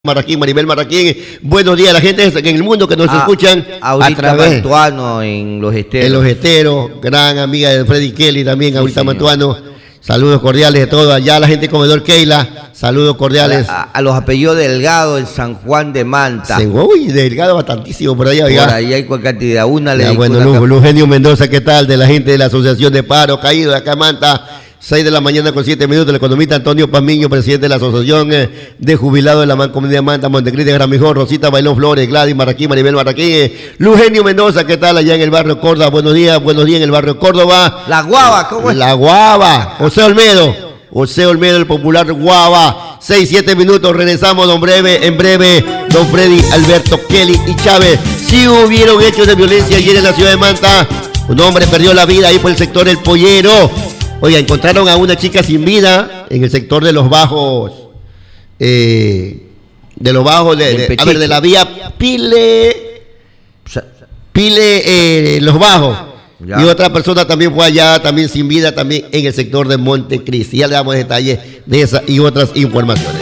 Marraquín, Maribel Marraquín, buenos días a la gente en el mundo que nos escuchan a través Mantuano en Los Esteros. En Los Esteros, gran amiga de Freddy Kelly también, ahorita Mantuano, saludos cordiales de todo allá, a la gente de Comedor Keila, saludos cordiales. A los apellidos Delgado en San Juan de Manta. Uy, Delgado bastantísimo por allá. Por ahí hay cualquier cantidad, Luz Genio Mendoza, ¿qué tal? De la gente de la Asociación de Paro Caído de acá en Manta. 6 de la mañana con 7 minutos, el economista Antonio Pamiño, presidente de la Asociación de Jubilados de la Mancomunidad Manta, Montecristi, Gramijón, Rosita Bailón Flores, Gladys Marraquín, Maribel Marraquín, Luz Genio Mendoza, ¿qué tal? Allá en el barrio Córdoba, buenos días en el barrio Córdoba. La Guava, ¿cómo es? La Guava, José Olmedo, el popular Guava. 6-7 minutos, regresamos en breve, don Freddy, Alberto, Kelly y Chávez. Si hubieron hechos de violencia ayer en la ciudad de Manta, un hombre perdió la vida ahí por el sector El Pollero. Oiga, encontraron a una chica sin vida en el sector de los bajos, de la vía Pile, Los Bajos. Ya. Y otra persona también fue allá, también sin vida, también en el sector de Montecristi. Ya le damos detalles de esas y otras informaciones.